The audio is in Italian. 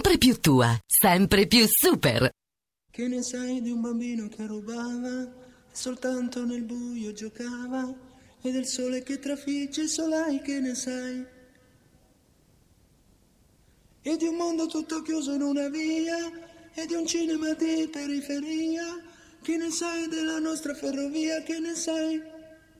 sempre più tua, sempre più super. Che ne sai di un bambino che rubava e soltanto nel buio giocava, e del sole che trafigge il solai, che ne sai? E di un mondo tutto chiuso in una via, e di un cinema di periferia, che ne sai della nostra ferrovia, che ne sai?